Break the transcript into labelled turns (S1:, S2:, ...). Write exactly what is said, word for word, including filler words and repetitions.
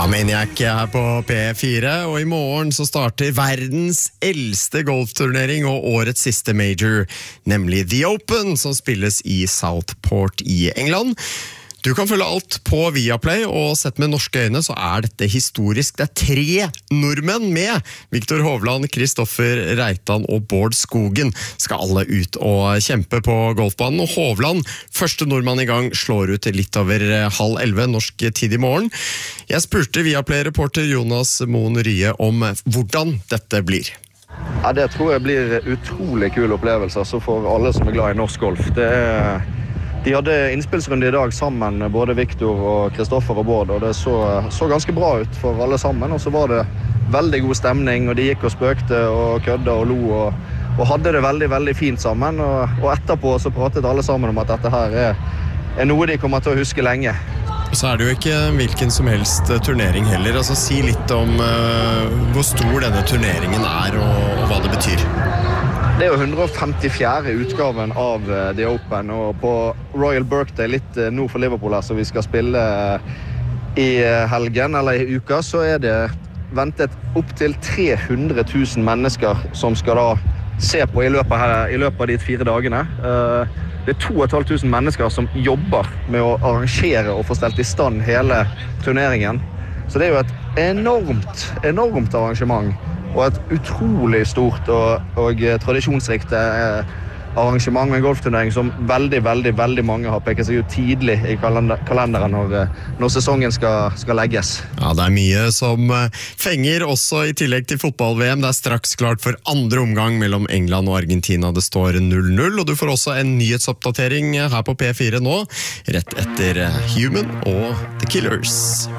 S1: Maniac her på P fire, og i morgen så starter verdens eldste golfturnering og årets siste major, nemlig The Open, som spilles i Southport i England. Du kan følge alt på Viaplay, og sett med norske øyne så er dette historisk. Det er tre nordmenn med. Viktor Hovland, Kristoffer Reitan og Bård Skogen skal alle ut og kjempe på golfbanen. Og Hovland, første nordmann i gang, slår ut litt over halv elleve norsk tid i morgen. Jeg spurte Viaplay-reporter Jonas Moen Rye om hvordan dette blir.
S2: Ja, det tror jeg blir utrolig kul opplevelse altså for alle som er glad i norsk golf. Det er... De hadde innspillsrunde i dag sammen, både Viktor og Kristoffer og Bård, og det så, så ganske bra ut for alle sammen. Og så var det veldig god stemning, og de gikk og spøkte og kødde og lo, og, og hadde det veldig, veldig fint sammen. Og, og etterpå så pratet alle sammen om at dette her er, er noe de kommer til å huske lenge.
S1: Så er det jo ikke hvilken som helst turnering heller. Altså, si litt om uh, hvor stor denne turneringen er, og, og hva det betyr.
S2: Det er jo hundre og femtifjerde utgaven av The Open, og på Royal Birthday, litt nord for Liverpool her, så vi skal spille i helgen, eller i uka, så er det ventet opp til tre hundre tusen mennesker som skal da se på i løpet, her, i løpet av de fire dagene. Det er to og et halvt tusen mennesker som jobber med å arrangere og få stelt i stand hele turneringen. Så det er jo et enormt, enormt arrangement. Og et utrolig stort og, og tradisjonsrikt arrangement med en golfturnering som veldig, veldig, veldig mange har peket seg ut tidlig i kalender, kalenderen når, når sesongen skal, skal legges.
S1: Ja, det er mye som fenger også i tillegg til fotball-V M. Det er straks klart for andre omgang mellom England og Argentina. Det står null null, og du får også en nyhetsoppdatering her på P fire nå, rett etter Human og The Killers.